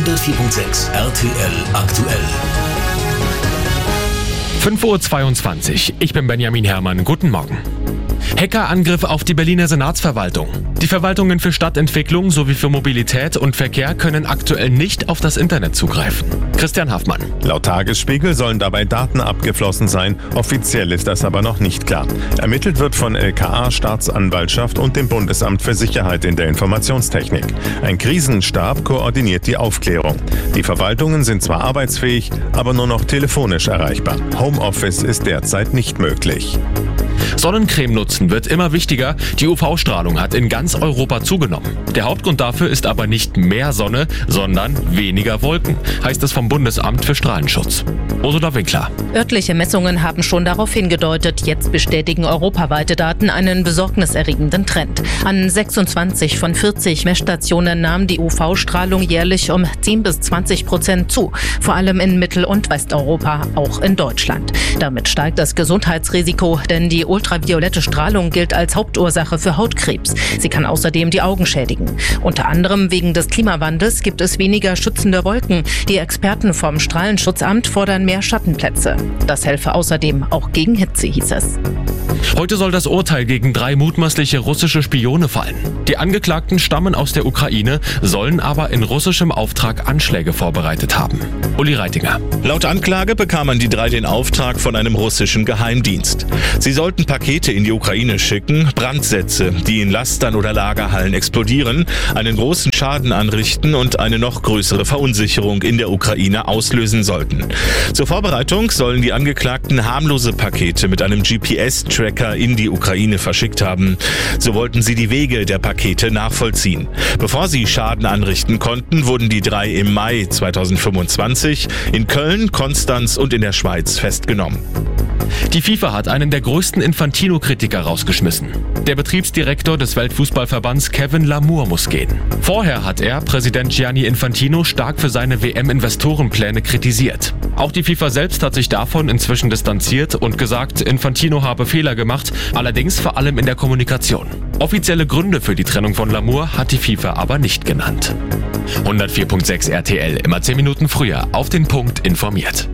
104.6 RTL aktuell. 5:22 Uhr. Ich bin Benjamin Herrmann. Guten Morgen. Hackerangriff auf die Berliner Senatsverwaltung. Die Verwaltungen für Stadtentwicklung sowie für Mobilität und Verkehr können aktuell nicht auf das Internet zugreifen. Christian Haffmann. Laut Tagesspiegel sollen dabei Daten abgeflossen sein. Offiziell ist das aber noch nicht klar. Ermittelt wird von LKA, Staatsanwaltschaft und dem Bundesamt für Sicherheit in der Informationstechnik. Ein Krisenstab koordiniert die Aufklärung. Die Verwaltungen sind zwar arbeitsfähig, aber nur noch telefonisch erreichbar. Homeoffice ist derzeit nicht möglich. Sonnencreme nutzen wird immer wichtiger. Die UV-Strahlung hat in ganz Europa zugenommen. Der Hauptgrund dafür ist aber nicht mehr Sonne, sondern weniger Wolken, heißt es vom Bundesamt für Strahlenschutz. Ursula Winkler. Örtliche Messungen haben schon darauf hingedeutet. Jetzt bestätigen europaweite Daten einen besorgniserregenden Trend. An 26 von 40 Messstationen nahm die UV-Strahlung jährlich um 10-20% zu. Vor allem in Mittel- und Westeuropa, auch in Deutschland. Damit steigt das Gesundheitsrisiko, denn die ultraviolette Strahlung gilt als Hauptursache für Hautkrebs. Sie kann außerdem die Augen schädigen. Unter anderem wegen des Klimawandels gibt es weniger schützende Wolken. Die Experten vom Strahlenschutzamt fordern mehr Schattenplätze. Das helfe außerdem auch gegen Hitze, hieß es. Heute soll das Urteil gegen 3 mutmaßliche russische Spione fallen. Die Angeklagten stammen aus der Ukraine, sollen aber in russischem Auftrag Anschläge vorbereitet haben. Uli Reitinger. Laut Anklage bekamen die 3 den Auftrag von einem russischen Geheimdienst. Sie sollten Pakete in die Ukraine schicken, Brandsätze, die in Lastern oder Lagerhallen explodieren, einen großen Schaden anrichten und eine noch größere Verunsicherung in der Ukraine auslösen sollten. Zur Vorbereitung sollen die Angeklagten harmlose Pakete mit einem GPS-Tracker in die Ukraine verschickt haben. So wollten sie die Wege der Pakete nachvollziehen. Bevor sie Schaden anrichten konnten, wurden die 3 im Mai 2025 in Köln, Konstanz und in der Schweiz festgenommen. Die FIFA hat einen der größten Infantino-Kritiker rausgeschmissen. Der Betriebsdirektor des Weltfußballverbands Kevin Lamour muss gehen. Vorher hat er Präsident Gianni Infantino stark für seine WM-Investorenpläne kritisiert. Auch die FIFA selbst hat sich davon inzwischen distanziert und gesagt, Infantino habe Fehler gemacht, allerdings vor allem in der Kommunikation. Offizielle Gründe für die Trennung von Lamour hat die FIFA aber nicht genannt. 104.6 RTL, immer 10 Minuten früher, auf den Punkt informiert.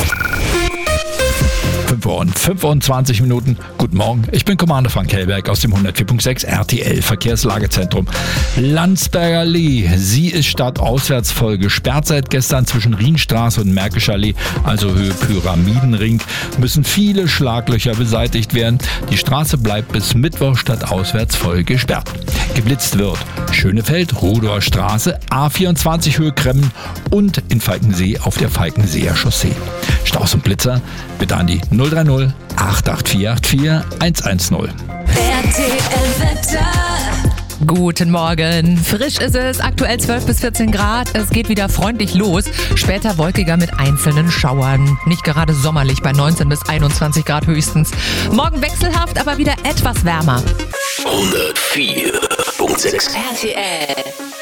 5:25 Uhr. Guten Morgen, ich bin Commander Frank Hellberg aus dem 104.6 RTL Verkehrslagezentrum. Landsberger Allee, sie ist stadtauswärts voll gesperrt seit gestern zwischen Rienstraße und Märkischer Allee, also Höhe Pyramidenring, müssen viele Schlaglöcher beseitigt werden. Die Straße bleibt bis Mittwoch stadtauswärts voll gesperrt. Geblitzt wird Schönefeld, Rudower Straße, A24 Höhe Kremmen und in Falkensee auf der Falkenseer Chaussee. Staus und Blitzer bitte an die 030 88484 110. RTL Wetter. Guten Morgen. Frisch ist es, aktuell 12 bis 14 Grad. Es geht wieder freundlich los. Später wolkiger mit einzelnen Schauern. Nicht gerade sommerlich bei 19 bis 21 Grad höchstens. Morgen wechselhaft, aber wieder etwas wärmer. 104.6 RTL.